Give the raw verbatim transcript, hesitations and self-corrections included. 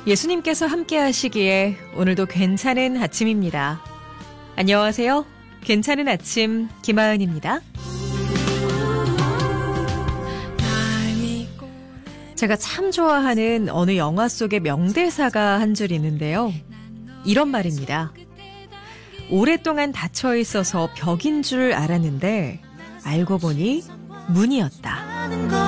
예수님께서 함께 하시기에 오늘도 괜찮은 아침입니다. 안녕하세요. 괜찮은 아침 김하은입니다. 제가 참 좋아하는 어느 영화 속의 명대사가 한 줄 있는데요. 이런 말입니다. 오랫동안 닫혀 있어서 벽인 줄 알았는데 알고 보니 문이었다.